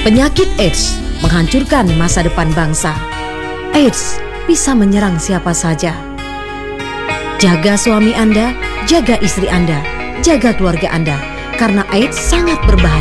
Penyakit AIDS menghancurkan masa depan bangsa. AIDS bisa menyerang siapa saja. Jaga suami Anda, jaga istri Anda, jaga keluarga Anda, karena AIDS sangat berbahaya.